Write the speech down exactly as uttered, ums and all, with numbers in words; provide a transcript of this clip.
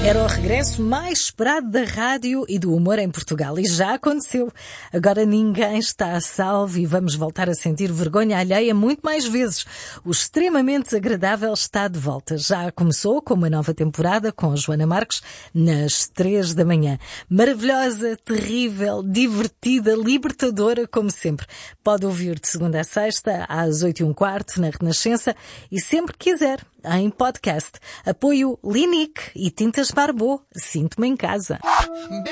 Era o regresso mais esperado da rádio e do humor em Portugal. E já aconteceu. Agora ninguém está a salvo e vamos voltar a sentir vergonha alheia muito mais vezes. O extremamente desagradável está de volta. Já começou com uma nova temporada com a Joana Marques nas três da manhã. Maravilhosa, terrível, divertida, libertadora, como sempre. Pode ouvir de segunda a sexta, às oito e um quarto, na Renascença e sempre que quiser, em podcast. Apoio Linic e Tintas Barbô. Sinto-me em casa.